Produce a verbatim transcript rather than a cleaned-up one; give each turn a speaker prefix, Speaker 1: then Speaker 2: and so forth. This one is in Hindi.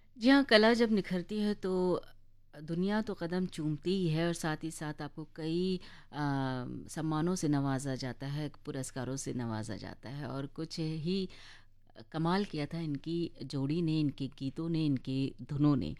Speaker 1: जी हाँ, कला जब निखरती है तो दुनिया तो कदम चूमती ही है और साथ ही साथ आपको कई अ, सम्मानों से नवाज़ा जाता है, पुरस्कारों से नवाज़ा जाता है और कुछ ही कमाल किया था इनकी जोड़ी ने, इनके गीतों ने, इनकी धुनों ने।